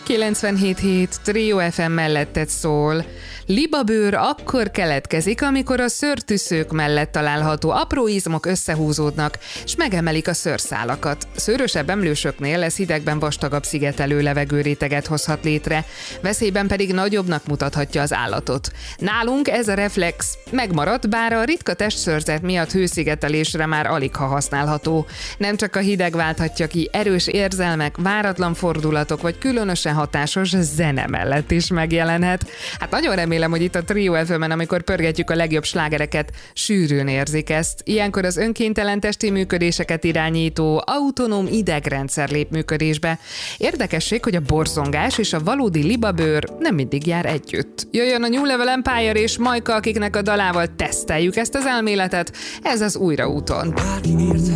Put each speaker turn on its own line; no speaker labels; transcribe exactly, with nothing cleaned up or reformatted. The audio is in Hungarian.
kilencvenhét hét Trio ef em melletted szól. Libabőr akkor keletkezik, amikor a szőrtűszők mellett található apró izmok összehúzódnak, és megemelik a szőrszálakat. Szőrösebb emlősöknél ez hidegben vastagabb szigetelő levegőréteget hozhat létre, veszélyben pedig nagyobbnak mutathatja az állatot. Nálunk ez a reflex megmaradt, bár a ritka testszőrzet miatt hőszigetelésre már aligha használható. Nem csak a hideg válthatja ki, erős érzelmek, váratlan fordulatok vagy különösen hatásos zene mellett is megjelenhet. Hát nagyon remélem, hogy itt a Trio ef emen, amikor pörgetjük a legjobb slágereket, sűrűn érzik ezt. Ilyenkor az önkéntelen testi működéseket irányító autonóm idegrendszer lép működésbe. Érdekesség, hogy a borzongás és a valódi libabőr nem mindig jár együtt. Jöjjön a New Level Empire és Majka, akiknek a dalával teszteljük ezt az elméletet, ez az Újraúton.